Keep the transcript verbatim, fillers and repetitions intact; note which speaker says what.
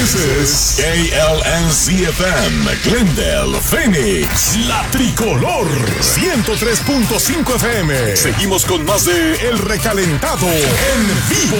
Speaker 1: This is K L N Z F M, Glendale, Phoenix, La Tricolor, ciento tres punto cinco F M. Seguimos con más de El Recalentado en vivo.